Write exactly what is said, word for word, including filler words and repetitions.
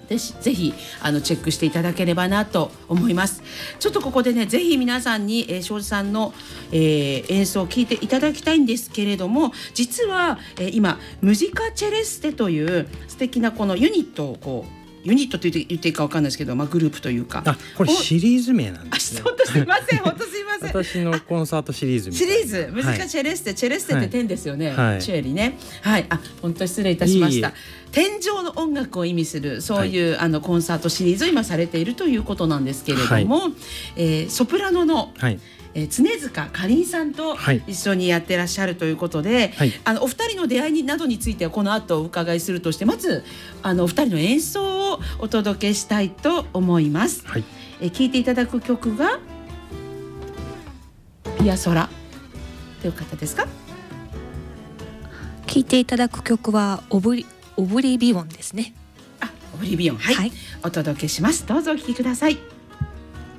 ぜひぜひあのチェックしていただければなと思います。ちょっとここでね、ぜひ皆さんに、えー、庄司さんの、えー、演奏を聴いていただきたいんですけれども、実は、えー、今ムジカチェレステという素敵なこのユニットをこうユニットと言って言っていいか分かんないですけど、まあ、グループというか、 あ、これシリーズ名なんですね。 本当すいません本当すいません私のコンサートシリーズみたいなシリーズムジカチェレステ、はい、チェレステって天ですよね、はい、チェリね、はい、あ、本当失礼いたしました。いい天上の音楽を意味するそういう、はい、あのコンサートシリーズを今されているということなんですけれども、はい、えー、ソプラノの、はい、えー、常塚かりんさんと一緒にやってらっしゃるということで、はい、あのお二人の出会いになどについてはこの後お伺いするとして、まずあのお二人の演奏をお届けしたいと思います。はい、えー、聴いていただく曲がピアソラという方ですか？ 聴いていただく曲はオブリ、オブリビオンですね。 あ、オブリビオン、はい、はい、お届けします。どうぞお聴きください。